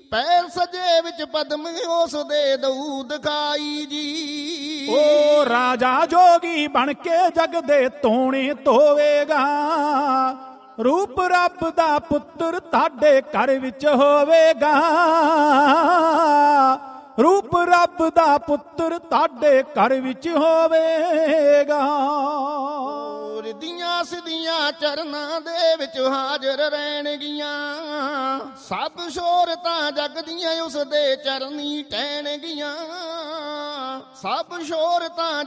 ਪੈਰ ਸਜੇ ਵਿੱਚ ਪਦਮ ਉਸ ਦੇ ਦਊ ਦਿਖਾਈ ਜੀ। ਓ ਰਾਜਾ ਜੋਗੀ ਬਣ ਕੇ ਜਗ ਦੇ ਧੋਣੇ ਧੋਵੇਗਾ, ਰੂਪ ਰੱਬ ਦਾ ਪੁੱਤਰ ਤੁਹਾਡੇ ਘਰ ਵਿੱਚ ਹੋਵੇਗਾ, ਰੂਪ ਰੱਬ ਦਾ ਪੁੱਤਰ ਤੁਹਾਡੇ ਘਰ ਵਿੱਚ ਹੋਵੇਗਾ। ਰਿੱਧੀਆਂ ਸਿੱਧੀਆਂ ਚਰਨਾਂ ਦੇ ਵਿੱਚ ਹਾਜ਼ਰ ਰਹਿਣਗੀਆਂ, ਸਭ ਸ਼ੋਹਰਤਾਂ ਜਗ ਦੀਆਂ ਉਸ ਦੇ ਚਰਨੀ ਟਹਿਣਗੀਆਂ, ਸਭ ਸ਼ੋਹਰਤਾਂ